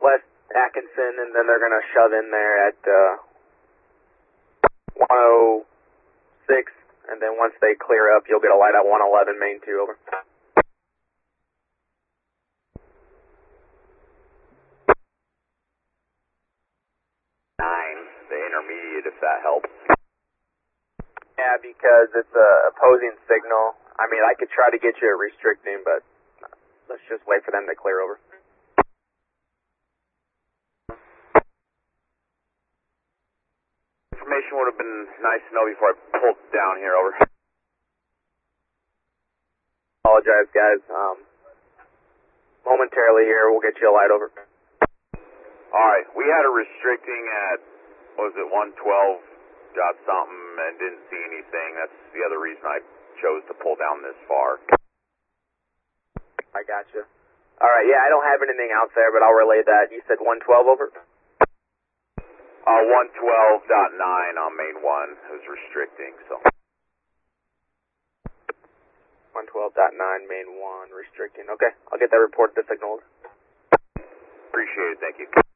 West Atkinson, and then they're going to shove in there at 106, and then once they clear up, you'll get a light at 111, main 2, over. The intermediate, if that helps. Yeah, because it's a opposing signal. I mean, I could try to get you a restricting, but let's just wait for them to clear over. Information would have been nice to know before I pulled down here, over. Apologize, guys. Momentarily here, we'll get you a light, over. Alright, we had a restricting at, what was it, 112, got something and didn't see anything. That's the other reason I chose to pull down this far. I gotcha. Alright, yeah, I don't have anything out there, but I'll relay that. You said 112, over? 112.9 on main 1 is restricting, so. 112.9, main 1, restricting. Okay, I'll get that report to signal. Appreciate it, thank you.